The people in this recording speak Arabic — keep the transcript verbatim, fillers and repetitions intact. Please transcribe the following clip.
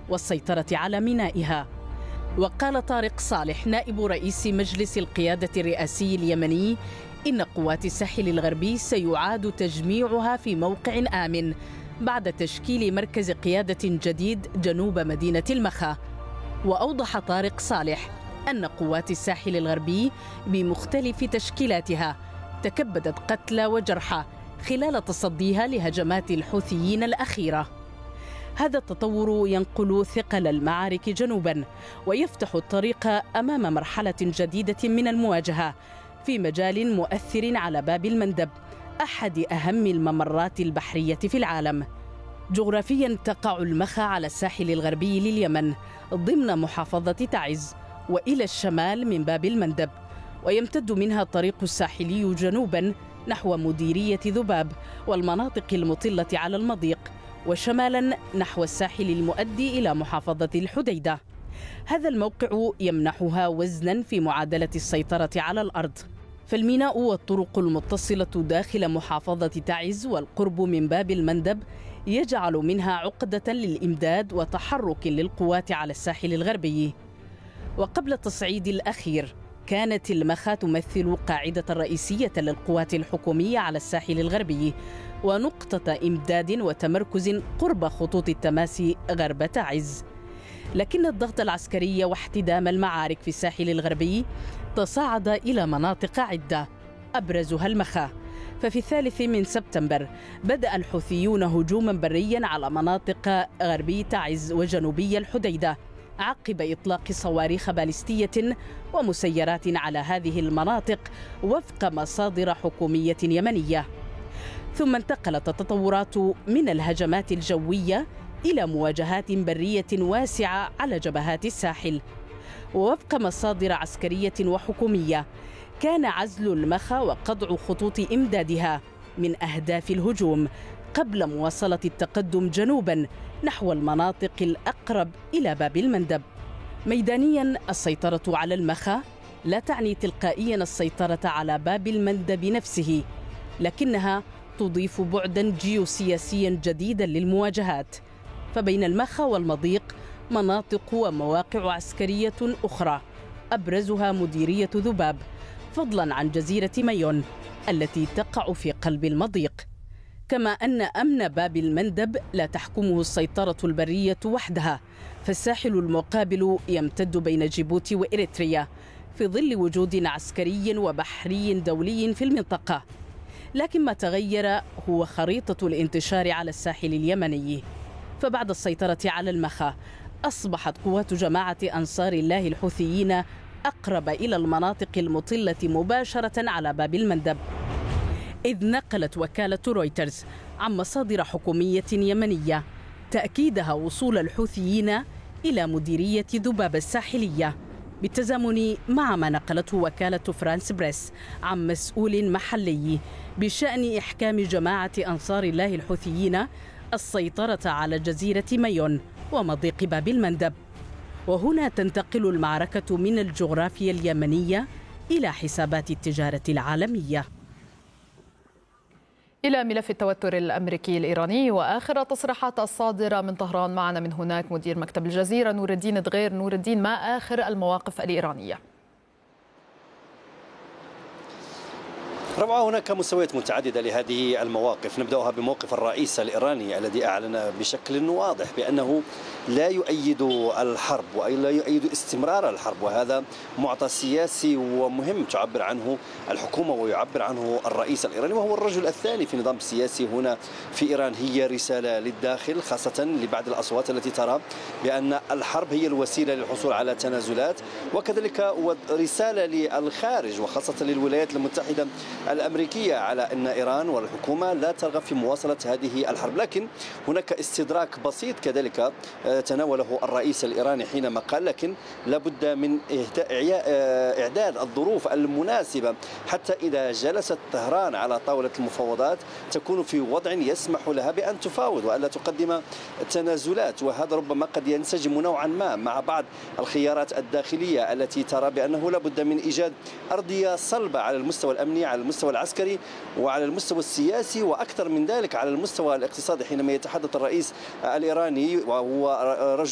والسيطرة على مينائها. وقال طارق صالح نائب رئيس مجلس القيادة الرئاسي اليمني إن قوات الساحل الغربي سيعاد تجميعها في موقع آمن بعد تشكيل مركز قيادة جديد جنوب مدينة المخا. وأوضح طارق صالح أن قوات الساحل الغربي بمختلف تشكيلاتها تكبدت قتلى وجرحى خلال تصديها لهجمات الحوثيين الأخيرة. هذا التطور ينقل ثقل المعارك جنوبا ويفتح الطريق أمام مرحلة جديدة من المواجهة في مجال مؤثر على باب المندب، أحد أهم الممرات البحرية في العالم. جغرافيا تقع المخا على الساحل الغربي لليمن ضمن محافظة تعز وإلى الشمال من باب المندب، ويمتد منها الطريق الساحلي جنوبا نحو مديرية ذباب والمناطق المطلة على المضيق، وشمالا نحو الساحل المؤدي إلى محافظة الحديدة. هذا الموقع يمنحها وزنا في معادلة السيطرة على الأرض، فالميناء والطرق المتصلة داخل محافظة تعز والقرب من باب المندب يجعل منها عقدة للإمداد وتحرك للقوات على الساحل الغربي. وقبل التصعيد الأخير كانت المخا تمثل قاعدة رئيسية للقوات الحكومية على الساحل الغربي ونقطة إمداد وتمركز قرب خطوط التماس غرب تعز. لكن الضغط العسكري واحتدام المعارك في الساحل الغربي تصاعد إلى مناطق عدة أبرزها المخا. ففي الثالث من سبتمبر بدأ الحوثيون هجوما بريا على مناطق غربي تعز وجنوبي الحديدة عقب إطلاق صواريخ باليستية ومسيرات على هذه المناطق وفق مصادر حكومية يمنية. ثم انتقلت التطورات من الهجمات الجوية إلى مواجهات برية واسعة على جبهات الساحل. ووفق مصادر عسكرية وحكومية كان عزل المخا وقطع خطوط إمدادها من أهداف الهجوم قبل مواصلة التقدم جنوبا نحو المناطق الأقرب إلى باب المندب. ميدانيا السيطرة على المخا لا تعني تلقائيا السيطرة على باب المندب نفسه، لكنها تضيف بعدا جيوسياسيا جديدا للمواجهات. فبين المخا والمضيق مناطق ومواقع عسكرية أخرى أبرزها مديرية ذباب، فضلا عن جزيرة مايون التي تقع في قلب المضيق. كما أن أمن باب المندب لا تحكمه السيطرة البرية وحدها، فالساحل المقابل يمتد بين جيبوتي وإريتريا في ظل وجود عسكري وبحري دولي في المنطقة. لكن ما تغير هو خريطة الانتشار على الساحل اليمني، فبعد السيطرة على المخا أصبحت قوات جماعة أنصار الله الحوثيين أقرب إلى المناطق المطلة مباشرة على باب المندب، إذ نقلت وكالة رويترز عن مصادر حكومية يمنية تأكيدها وصول الحوثيين إلى مديرية ذباب الساحلية، بالتزامن مع ما نقلته وكالة فرانس بريس عن مسؤول محلي بشأن إحكام جماعة أنصار الله الحوثيين السيطرة على جزيرة مايون ومضيق باب المندب. وهنا تنتقل المعركة من الجغرافيا اليمنية إلى حسابات التجارة العالمية. إلى ملف التوتر الأمريكي الإيراني وآخر التصريحات الصادرة من طهران. معنا من هناك مدير مكتب الجزيرة نور الدين دغير. نور الدين، ما آخر المواقف الإيرانية؟ روعة، هناك مستويات متعددة لهذه المواقف. نبدأها بموقف الرئيس الإيراني الذي أعلن بشكل واضح بأنه لا يؤيد الحرب ولا يؤيد استمرار الحرب، وهذا معطى سياسي ومهم تعبر عنه الحكومة ويعبر عنه الرئيس الإيراني، وهو الرجل الثاني في النظام السياسي هنا في إيران. هي رسالة للداخل، خاصة لبعض الأصوات التي ترى بأن الحرب هي الوسيلة للحصول على تنازلات، وكذلك رسالة للخارج وخاصة للولايات المتحدة الأمريكية على أن إيران والحكومة لا ترغب في مواصلة هذه الحرب. لكن هناك استدراك بسيط كذلك تناوله الرئيس الإيراني حينما قال لكن لابد من إعداد الظروف المناسبة حتى إذا جلست طهران على طاولة المفاوضات تكون في وضع يسمح لها بأن تفاوض وألا تقدم تنازلات، وهذا ربما قد ينسجم نوعا ما مع بعض الخيارات الداخلية التي ترى بأنه لابد من إيجاد أرضية صلبة على المستوى الأمني، على المستوى العسكري، وعلى المستوى السياسي، وأكثر من ذلك على المستوى الاقتصادي. حينما يتحدث الرئيس الإيراني وهو رجل